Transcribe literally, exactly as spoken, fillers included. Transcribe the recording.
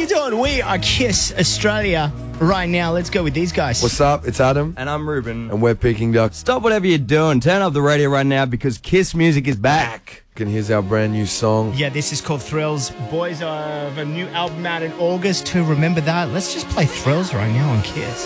you doing? We are Kiss Australia right now. Let's go with these guys. What's up? It's Adam. And I'm Ruben. And we're Peking Duck. Stop whatever you're doing. Turn up the radio right now because Kiss music is back. And here's our brand new song. Yeah, this is called Thrills. Boys have a new album out in August too. Remember that? Let's just play Thrills right now on Kiss.